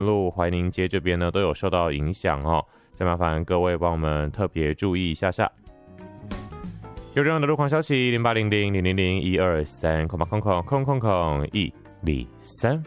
路怀宁街这边呢都有受到影响哦，再麻烦各位帮我们特别注意一下下。有任何的路况消息，0800000123，0800000123。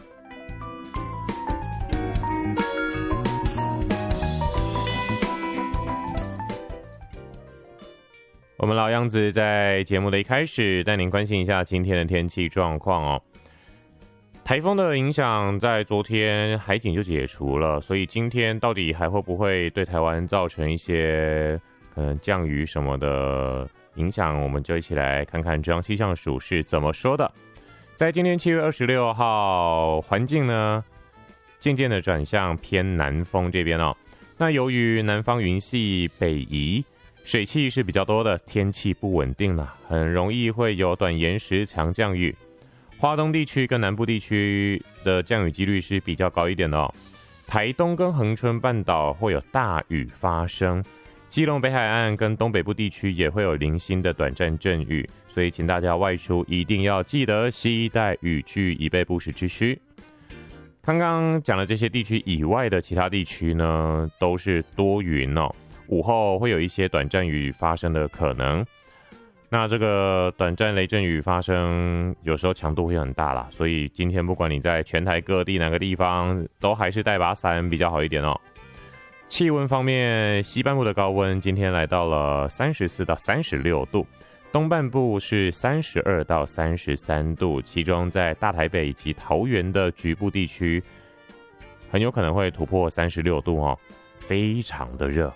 我们老样子在节目的一开始带您关心一下今天的天气状况哦。台风的影响在昨天海警就解除了，所以今天到底还会不会对台湾造成一些降雨什么的影响，我们就一起来看看中央气象署是怎么说的。在今天7月26号，环境呢渐渐的转向偏南风这边哦。那由于南方云系北移，水汽是比较多的，天气不稳定了，很容易会有短延时强降雨。花东地区跟南部地区的降雨几率是比较高一点的哦。台东跟恒春半岛会有大雨发生，基隆北海岸跟东北部地区也会有零星的短暂阵雨，所以请大家外出一定要记得携带雨具，以备不时之需。刚刚讲的这些地区以外的其他地区呢，都是多云哦。午后会有一些短暂雨发生的可能，那这个短暂雷阵雨发生，有时候强度会很大啦，所以今天不管你在全台各地哪个地方，都还是带把伞比较好一点哦。气温方面，西半部的高温今天来到了34到36度，东半部是32到33度，其中在大台北以及桃园的局部地区，很有可能会突破36度哦，非常的热。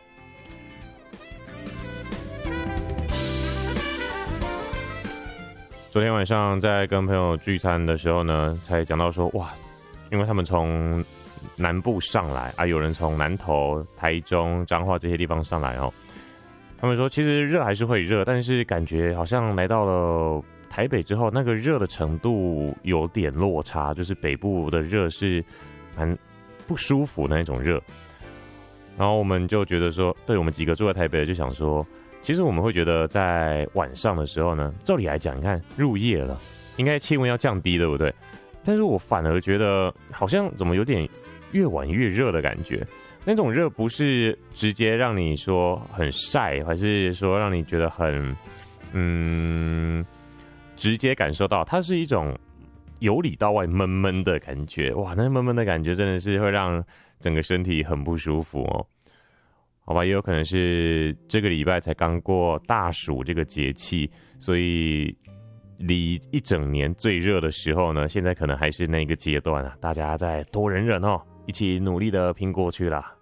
昨天晚上在跟朋友聚餐的时候呢，才讲到说，哇，因为他们从南部上来啊，有人从南投、台中、彰化这些地方上来哦，他们说其实热还是会热，但是感觉好像来到了台北之后，那个热的程度有点落差，就是北部的热是蛮不舒服的那种热。然后我们就觉得说，对我们几个住在台北的就想说，其实我们会觉得在晚上的时候呢，照理来讲，你看入夜了，应该气温要降低，对不对？但是我反而觉得好像怎么有点越晚越热的感觉。那种热不是直接让你说很晒，还是说让你觉得很直接感受到，它是一种由里到外闷闷的感觉。哇，那闷闷的感觉真的是会让整个身体很不舒服哦。好吧，也有可能是这个礼拜才刚过大暑这个节气，所以离一整年最热的时候呢，现在可能还是那个阶段啊，大家再多忍忍哦，一起努力的拼过去啦。